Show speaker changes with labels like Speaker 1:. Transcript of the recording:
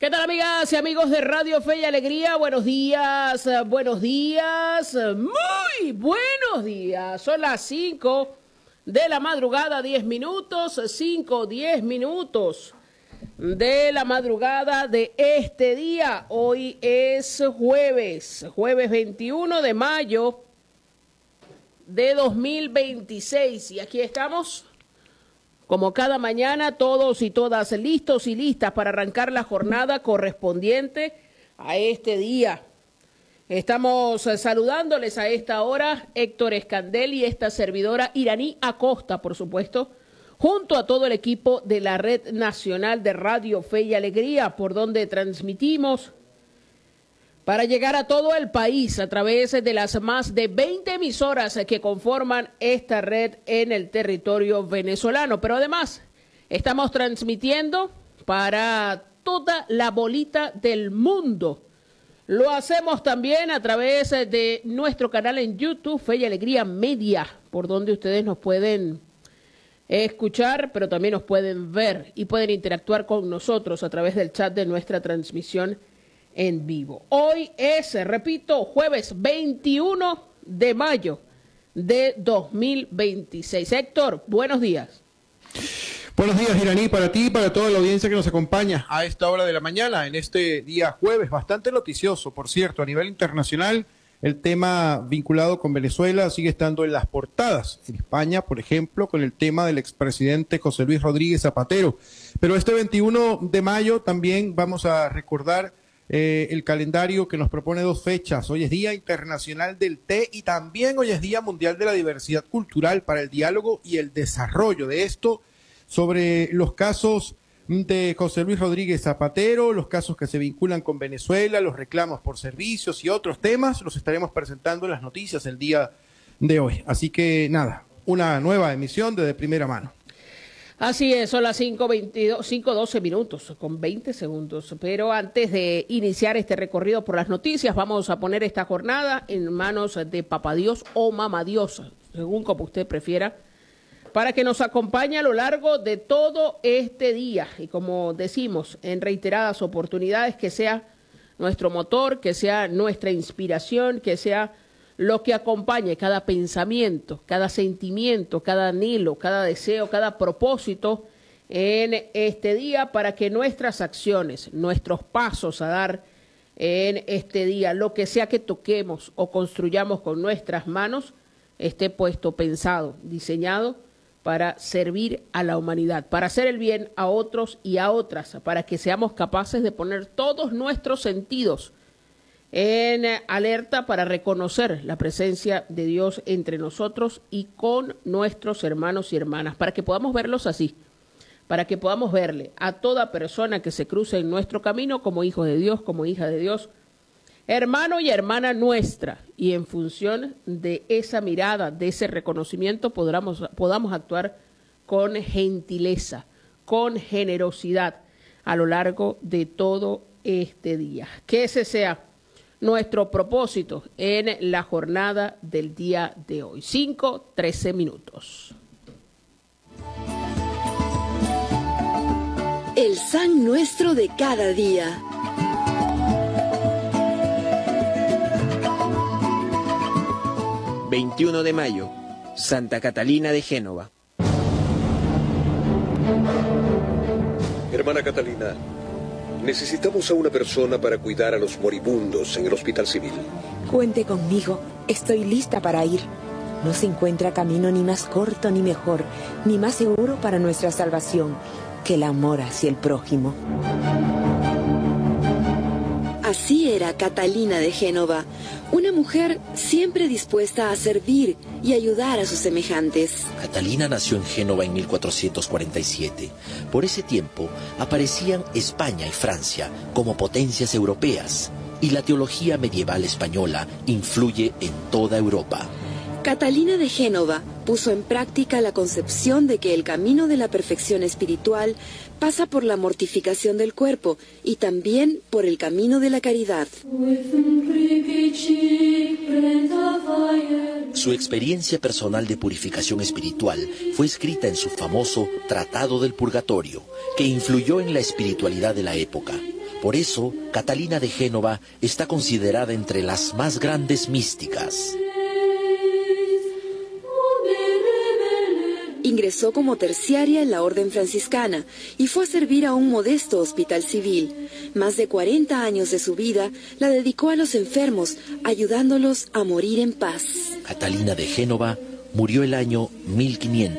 Speaker 1: ¿Qué tal, amigas y amigos de Radio Fe y Alegría? Buenos días, muy buenos días. Son las 5 de la madrugada, 10 minutos, 10 minutos de la madrugada de este día. Hoy es jueves 21 de mayo de 2026 y aquí estamos. Como cada mañana, todos y todas listos y listas para arrancar la jornada correspondiente a este día. Estamos saludándoles a esta hora Héctor Escandel y esta servidora Iraní Acosta, por supuesto, junto a todo el equipo de la Red Nacional de Radio Fe y Alegría, por donde transmitimos para llegar a todo el país a través de las más de 20 emisoras que conforman esta red en el territorio venezolano. Pero además, estamos transmitiendo para toda la bolita del mundo. Lo hacemos también a través de nuestro canal en YouTube, Fe y Alegría Media, por donde ustedes nos pueden escuchar, pero también nos pueden ver y pueden interactuar con nosotros a través del chat de nuestra transmisión en vivo. Hoy es, repito, jueves 21 de mayo de 2026. Héctor, buenos días.
Speaker 2: Buenos días, Iraní, para ti y para toda la audiencia que nos acompaña a esta hora de la mañana, en este día jueves, bastante noticioso, por cierto, a nivel internacional. El tema vinculado con Venezuela sigue estando en las portadas. En España, por ejemplo, con el tema del expresidente José Luis Rodríguez Zapatero. Pero este 21 de mayo también vamos a recordar el calendario que nos propone dos fechas. Hoy es Día Internacional del Té y también hoy es Día Mundial de la Diversidad Cultural para el Diálogo y el Desarrollo. De esto, sobre los casos de José Luis Rodríguez Zapatero, los casos que se vinculan con Venezuela, los reclamos por servicios y otros temas, los estaremos presentando en las noticias el día de hoy. Así que nada, una nueva emisión de Primera Mano.
Speaker 1: Así es, son las 5:12 minutos, con 20 segundos. Pero antes de iniciar este recorrido por las noticias, vamos a poner esta jornada en manos de Papá Dios o Mamá Dios, según como usted prefiera, para que nos acompañe a lo largo de todo este día. Y como decimos en reiteradas oportunidades, que sea nuestro motor, que sea nuestra inspiración, que sea lo que acompañe cada pensamiento, cada sentimiento, cada anhelo, cada deseo, cada propósito en este día, para que nuestras acciones, nuestros pasos a dar en este día, lo que sea que toquemos o construyamos con nuestras manos, esté puesto, pensado, diseñado para servir a la humanidad, para hacer el bien a otros y a otras, para que seamos capaces de poner todos nuestros sentidos en alerta para reconocer la presencia de Dios entre nosotros y con nuestros hermanos y hermanas, para que podamos verlos así, para que podamos verle a toda persona que se cruce en nuestro camino como hijo de Dios, como hija de Dios, hermano y hermana nuestra, y en función de esa mirada, de ese reconocimiento, podamos actuar con gentileza, con generosidad a lo largo de todo este día. Que ese sea nuestro propósito en la jornada del día de hoy. 5:13 minutos.
Speaker 3: El San Nuestro de cada día.
Speaker 4: ...21 de mayo... Santa Catalina de Génova.
Speaker 5: Hermana Catalina, necesitamos a una persona para cuidar a los moribundos en el hospital civil.
Speaker 6: Cuente conmigo, estoy lista para ir. No se encuentra camino ni más corto ni mejor, ni más seguro para nuestra salvación que el amor hacia el prójimo.
Speaker 3: Así era Catalina de Génova, una mujer siempre dispuesta a servir y ayudar a sus semejantes.
Speaker 7: Catalina nació en Génova en 1447. Por ese tiempo aparecían España y Francia como potencias europeas, y la teología medieval española influye en toda Europa.
Speaker 3: Catalina de Génova puso en práctica la concepción de que el camino de la perfección espiritual pasa por la mortificación del cuerpo y también por el camino de la caridad.
Speaker 7: Su experiencia personal de purificación espiritual fue escrita en su famoso Tratado del Purgatorio, que influyó en la espiritualidad de la época. Por eso, Catalina de Génova está considerada entre las más grandes místicas.
Speaker 3: Ingresó como terciaria en la orden franciscana y fue a servir a un modesto hospital civil. Más de 40 años de su vida la dedicó a los enfermos, ayudándolos a morir en paz.
Speaker 7: Catalina de Génova murió el año 1500.